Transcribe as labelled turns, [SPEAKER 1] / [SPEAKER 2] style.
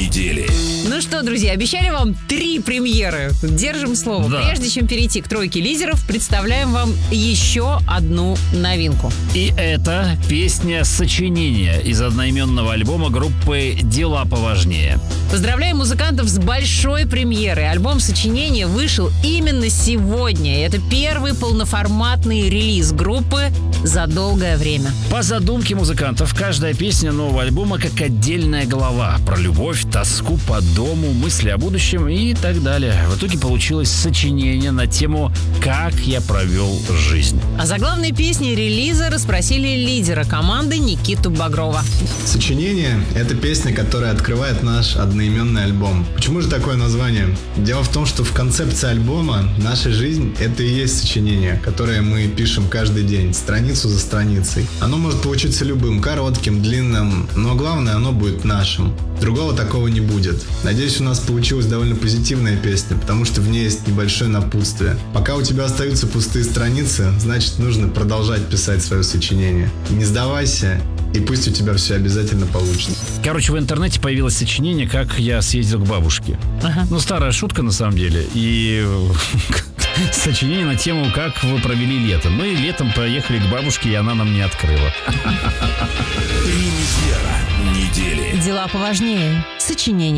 [SPEAKER 1] недели.
[SPEAKER 2] Ну что, друзья, обещали вам 3 премьеры. Держим слово.
[SPEAKER 3] Да.
[SPEAKER 2] Прежде чем перейти к тройке лидеров, представляем вам еще одну новинку.
[SPEAKER 3] И это песня сочинения из одноименного альбома группы «Дела поважнее».
[SPEAKER 2] Поздравляем музыкантов с большой премьерой. Альбом сочинения вышел именно сегодня. Это первый полноформатный релиз группы за долгое время.
[SPEAKER 3] По задумке музыкантов, каждая песня нового альбома как отдельная глава про любовь, тоску по дому, мысли о будущем и так далее. В итоге получилось сочинение на тему «Как я провел жизнь».
[SPEAKER 2] А за главной песней релиза расспросили лидера команды Никиту Багрова.
[SPEAKER 4] Сочинение – это песня, которая открывает наш одноименный альбом. Почему же такое название? Дело в том, что в концепции альбома наша жизнь – это и есть сочинение, которое мы пишем каждый день, страницу за страницей. Оно может получиться любым, коротким, длинным, но главное, оно будет нашим. Другого такого не будет. Надеюсь, у нас получилась довольно позитивная песня, потому что в ней есть небольшое напутствие. Пока у тебя остаются пустые страницы, значит, нужно продолжать писать свое сочинение. Не сдавайся, и пусть у тебя все обязательно получится.
[SPEAKER 3] Короче, в интернете появилось сочинение «Как я съездил к бабушке». Ну, старая шутка на самом деле. И сочинение на тему «Как вы провели лето». Мы летом поехали к бабушке, и она нам не открыла.
[SPEAKER 1] Премьера недели.
[SPEAKER 2] Дела поважнее. Сочинение.